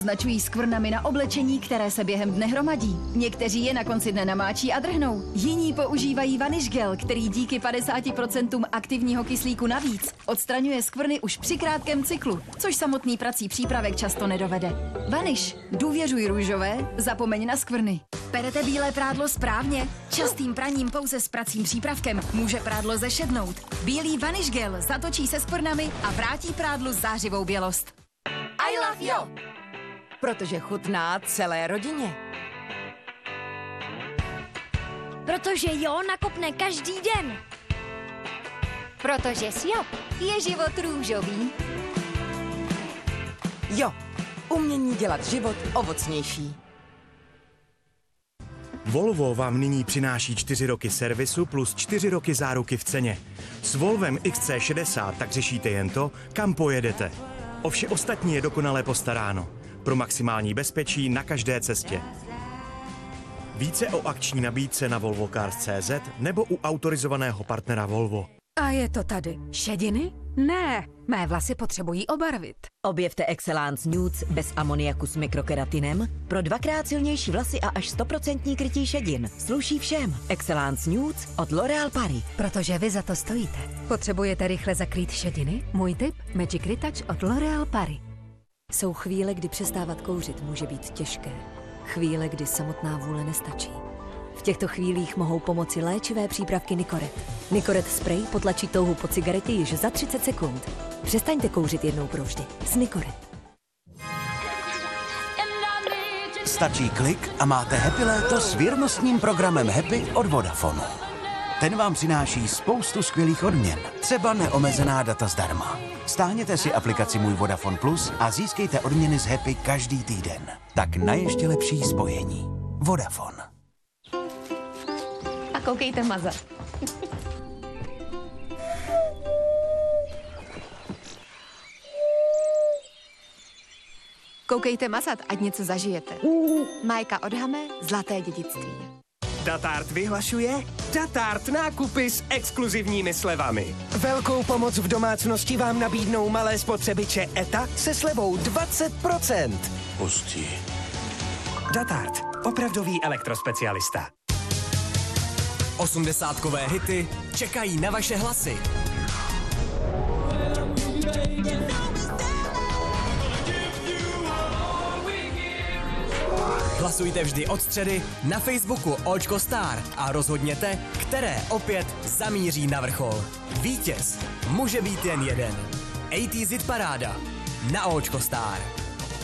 Značují skvrnami na oblečení, které se během dne hromadí. Někteří je na konci dne namáčí a drhnou. Jiní používají Vanish Gel, který díky 50% aktivního kyslíku navíc odstraňuje skvrny už při krátkém cyklu, což samotný prací přípravek často nedovede. Vanish. Důvěřuj růžové, zapomeň na skvrny. Perete bílé prádlo správně? Častým praním pouze s pracím přípravkem může prádlo zešednout. Bílý Vanish Gel zatočí se skvrnami a vrátí prádlu zářivou bělost. I love Jo! Protože chutná celé rodině. Protože Jo nakopne každý den. Protože s Jo je život růžový. Jo, umění dělat život ovocnější. Volvo vám nyní přináší 4 roky servisu plus 4 roky záruky v ceně. S Volvem XC60 tak řešíte jen to, kam pojedete. O vše ostatní je dokonale postaráno. Pro maximální bezpečí na každé cestě. Více o akční nabídce na volvocars.cz nebo u autorizovaného partnera Volvo. A je to tady. Šediny? Ne, mé vlasy potřebují obarvit. Objevte Excellence Nudes bez amoniaku s mikrokeratinem pro 2x silnější vlasy a až 100% krytí šedin. Sluší všem. Excellence Nudes od L'Oréal Paris. Protože vy za to stojíte. Potřebujete rychle zakrýt šediny? Můj tip? Magic Retouch od L'Oréal Paris. Jsou chvíle, kdy přestávat kouřit může být těžké. Chvíle, kdy samotná vůle nestačí. V těchto chvílích mohou pomoci léčivé přípravky Nicoret. Nicoret Spray potlačí touhu po cigaretě již za 30 sekund. Přestaňte kouřit jednou provždy s Nicoret. Stačí klik a máte happy léto s věrnostním programem Happy od Vodafonu. Ten vám přináší spoustu skvělých odměn, třeba neomezená data zdarma. Stáhněte si aplikaci Můj Vodafone Plus a získejte odměny z Happy každý týden. Tak na ještě lepší spojení. Vodafone. A koukejte mazat. Koukejte mazat, ať něco zažijete. Majka od Hame, Zlaté dědictví. Datart vyhlašuje Datart nákupy s exkluzivními slevami. Velkou pomoc v domácnosti vám nabídnou malé spotřebiče ETA se slevou 20%. Pustí. Datart, opravdový elektrospecialista. 80kové hity čekají na vaše hlasy. Hlasujte vždy od středy na Facebooku Očko Star a rozhodněte, které opět zamíří na vrchol. Vítěz může být jen jeden. ATZ Paráda na Očko Star.